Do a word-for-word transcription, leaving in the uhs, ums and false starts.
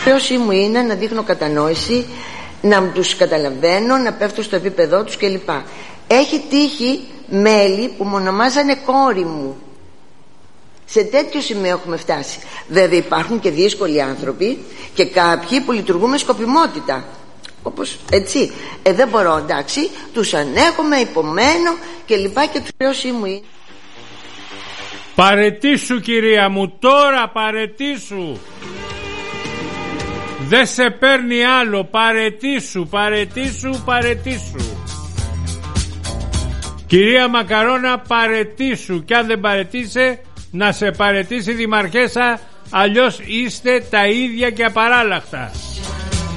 Χρέωσή μου είναι να δείχνω κατανόηση, να τους καταλαβαίνω, να πέφτω στο επίπεδό τους κλπ. Έχει τύχει μέλη που μου ονομάζανε κόρη μου. Σε τέτοιο σημείο έχουμε φτάσει. Βέβαια υπάρχουν και δύσκολοι άνθρωποι και κάποιοι που λειτουργούν με σκοπιμότητα, όπως έτσι. Ε, δεν μπορώ, εντάξει, τους ανέχομαι, υπομένω και λοιπά και τους χρέωσή μου είναι. Παρετήσου, κυρία μου, τώρα παρετήσου. Δεν σε παίρνει άλλο. Παρετήσου, παρετήσου, παρετήσου. Κυρία Μακαρόνα, παρετήσου. Κι αν δεν παρετήσε, να σε παρετήσει η Δημαρχέσα, αλλιώς είστε τα ίδια και απαράλλαχτα.